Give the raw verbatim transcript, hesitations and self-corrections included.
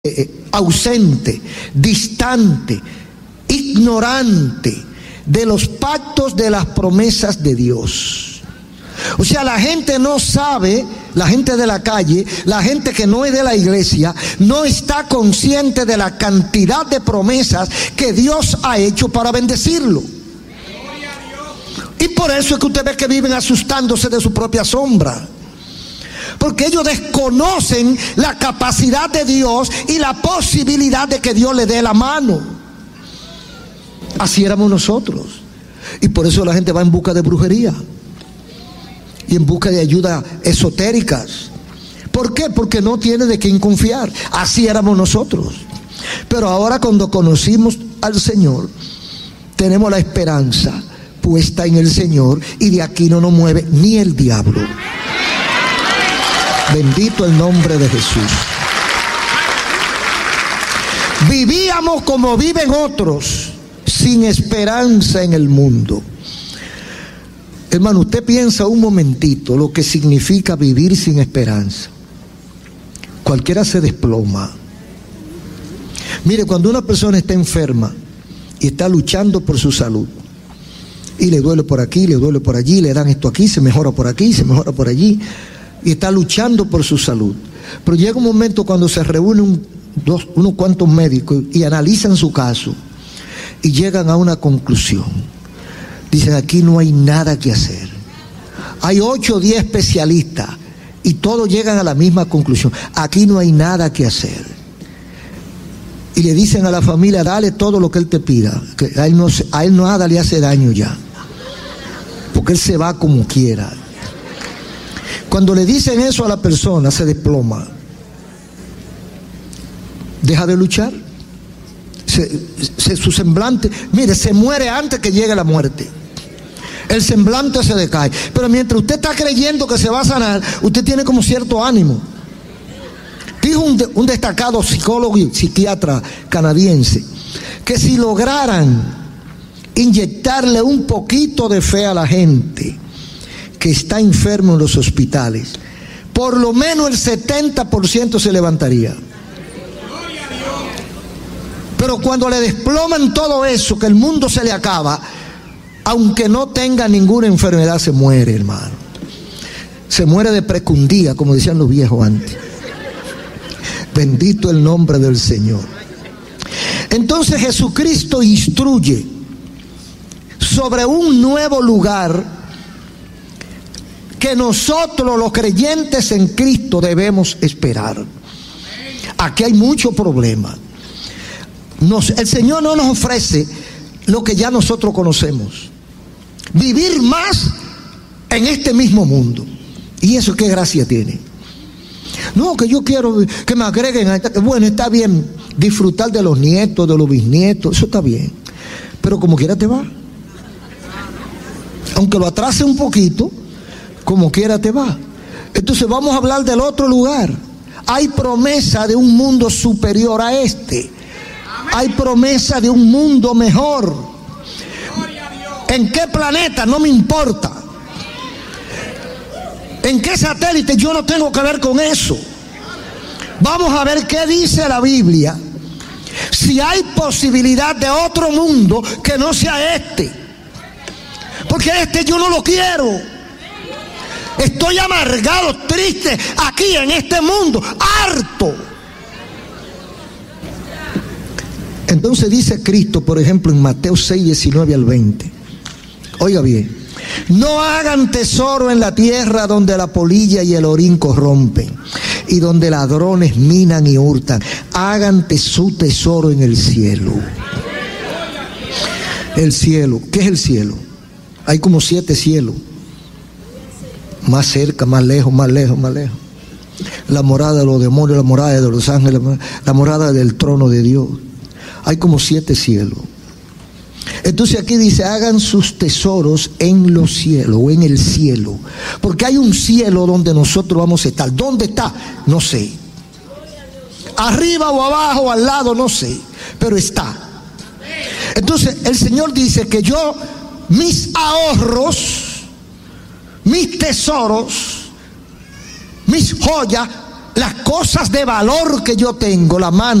eh, ausente, distante, ignorante de los pactos, de las promesas de Dios. O sea, la gente no sabe, la gente de la calle, la gente que no es de la iglesia, no está consciente de la cantidad de promesas que Dios ha hecho para bendecirlo. Y por eso es que usted ve que viven asustándose de su propia sombra, porque ellos desconocen la capacidad de Dios y la posibilidad de que Dios le dé la mano. Así éramos nosotros. Y por eso la gente va en busca de brujería y en busca de ayudas esotéricas. ¿Por qué? Porque no tiene de quién confiar. Así éramos nosotros. Pero ahora, cuando conocimos al Señor, tenemos la esperanza puesta en el Señor, y de aquí no nos mueve ni el diablo. Bendito el nombre de Jesús. Vivíamos como viven otros, sin esperanza en el mundo. Hermano, usted piensa un momentito lo que significa vivir sin esperanza. Cualquiera se desploma. Mire, cuando una persona está enferma y está luchando por su salud, y le duele por aquí, le duele por allí, le dan esto aquí, se mejora por aquí, se mejora por allí, y está luchando por su salud. Pero llega un momento cuando se reúnen un, dos, unos cuantos médicos y analizan su caso y llegan a una conclusión. Dicen: aquí no hay nada que hacer. Hay ocho o diez especialistas y todos llegan a la misma conclusión: aquí no hay nada que hacer. Y le dicen a la familia: dale todo lo que él te pida, que a él, no, a él nada le hace daño ya, porque él se va como quiera. Cuando le dicen eso a la persona, se desploma, deja de luchar, se, se, su semblante, mire, se muere antes que llegue la muerte. El semblante se decae. Pero mientras usted está creyendo que se va a sanar, usted tiene como cierto ánimo. Dijo un, de, un destacado psicólogo y psiquiatra canadiense que si lograran inyectarle un poquito de fe a la gente que está enfermo en los hospitales, por lo menos el setenta por ciento se levantaría. Pero cuando le desploman todo eso, que el mundo se le acaba, aunque no tenga ninguna enfermedad, se muere, hermano. Se muere de precundía, como decían los viejos antes. Bendito el nombre del Señor. Entonces Jesucristo instruye sobre un nuevo lugar que nosotros, los creyentes en Cristo, debemos esperar. Aquí hay mucho problema. Nos, el Señor no nos ofrece lo que ya nosotros conocemos. Vivir más en este mismo mundo. ¿Y eso qué gracia tiene? No, que yo quiero que me agreguen a esta. Bueno, está bien disfrutar de los nietos, de los bisnietos, eso está bien. Pero como quiera te va. Aunque lo atrase un poquito, como quiera te va. Entonces vamos a hablar del otro lugar. Hay promesa de un mundo superior a este. Hay promesa de un mundo mejor. ¿En qué planeta? No me importa. ¿En qué satélite? Yo no tengo que ver con eso. Vamos a ver qué dice la Biblia. Si hay posibilidad de otro mundo que no sea este. Porque este yo no lo quiero. Estoy amargado, triste aquí en este mundo, harto. Entonces dice Cristo, por ejemplo, en Mateo seis, diecinueve al veinte. Oiga bien: no hagan tesoro en la tierra donde la polilla y el orín corrompen, y donde ladrones minan y hurtan. Hagan su tesoro en el cielo. El cielo, ¿qué es el cielo? Hay como siete cielos. Más cerca, más lejos, más lejos, más lejos. La morada de los demonios, la morada de los ángeles, la morada del trono de Dios. Hay como siete cielos. Entonces aquí dice: hagan sus tesoros en los cielos o en el cielo. Porque hay un cielo donde nosotros vamos a estar. ¿Dónde está? No sé. Arriba o abajo o al lado, no sé. Pero está. Entonces el Señor dice que yo, mis ahorros, mis tesoros, mis joyas, las cosas de valor que yo tengo, la mano